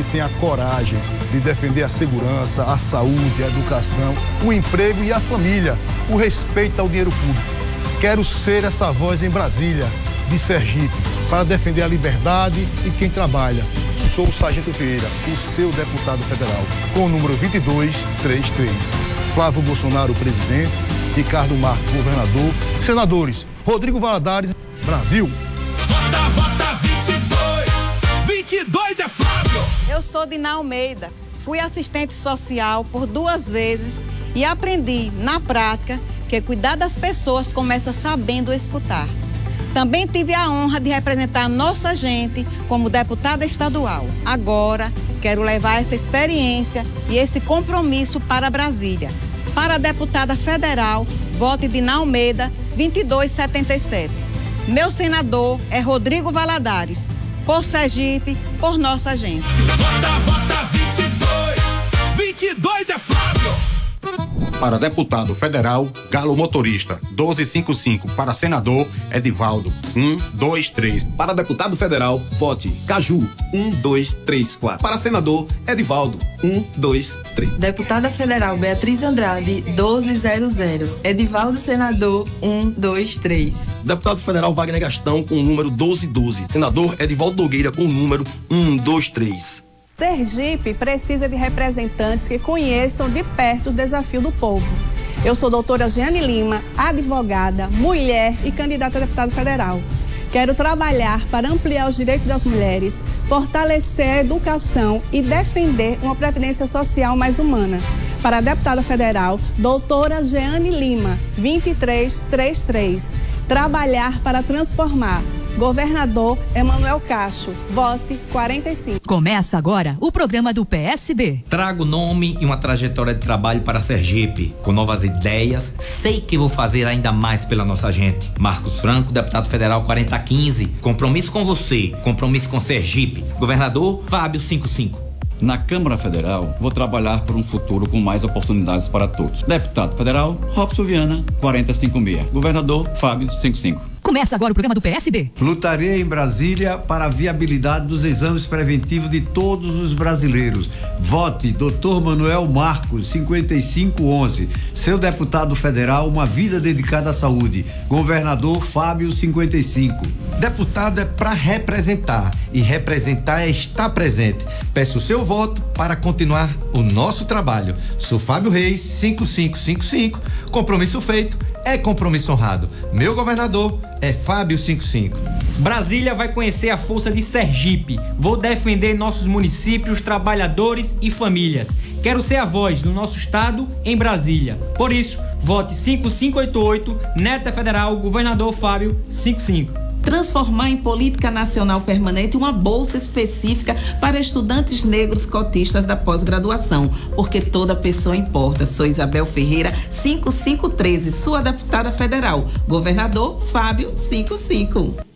tem a coragem de defender a segurança, a saúde, a educação, o emprego e a família, o respeito ao dinheiro público. Quero ser essa voz em Brasília, de Sergipe, para defender a liberdade e quem trabalha. Sou o Sargento Vieira, o seu deputado federal, com o número 2233. Flávio Bolsonaro, presidente, Ricardo Marques, governador, senadores, Rodrigo Valadares, Brasil. Vota, vota 22, 22 é Flávio. Eu sou Dina Almeida, fui assistente social por 2 vezes e aprendi na prática que cuidar das pessoas começa sabendo escutar. Também tive a honra de representar nossa gente como deputada estadual. Agora, quero levar essa experiência e esse compromisso para Brasília. Para a deputada federal, vote Dina Almeida, 2277. Meu senador é Rodrigo Valadares. Por Sergipe, por nossa gente. Vota, vota 22, 22 é Flávio. Para deputado federal, Galo Motorista, 1255. Para senador, Edivaldo, 123. Para deputado federal, vote Caju, 1234. Para senador, Edivaldo, 123. Deputada federal Beatriz Andrade, 1200. Edivaldo, senador, 123. Deputado federal Wagner Gastão, com o número 1212. Senador Edivaldo Nogueira, com o número 123. Sergipe precisa de representantes que conheçam de perto o desafio do povo. Eu sou doutora Jeane Lima, advogada, mulher e candidata a deputada federal. Quero trabalhar para ampliar os direitos das mulheres, fortalecer a educação e defender uma previdência social mais humana. Para a deputada federal, doutora Jeane Lima, 2333. Trabalhar para transformar. Governador Emanuel Cacho, vote 45. Começa agora o programa do PSB. Trago nome e uma trajetória de trabalho para Sergipe. Com novas ideias, sei que vou fazer ainda mais pela nossa gente. Marcos Franco, deputado federal 4015. Compromisso com você, compromisso com Sergipe. Governador Fábio 55. Na Câmara Federal, vou trabalhar por um futuro com mais oportunidades para todos. Deputado Federal, Robson Viana, 4056. Governador, Fábio, 55. Começa agora o programa do PSB. Lutarei em Brasília para a viabilidade dos exames preventivos de todos os brasileiros. Vote Dr. Manuel Marcos, 5511. Seu deputado federal, uma vida dedicada à saúde. Governador Fábio, 55. Deputado é para representar e representar é estar presente. Peço o seu voto para continuar o nosso trabalho. Sou Fábio Reis, 5555. Compromisso feito é compromisso honrado. Meu governador é Fábio 55. Brasília vai conhecer a força de Sergipe. Vou defender nossos municípios, trabalhadores e famílias. Quero ser a voz do nosso estado em Brasília. Por isso, vote 5588, Neta Federal, Governador Fábio 55. Transformar em política nacional permanente uma bolsa específica para estudantes negros cotistas da pós-graduação, porque toda pessoa importa. Sou Isabel Ferreira, 5513, sua deputada federal. Governador Fábio 55.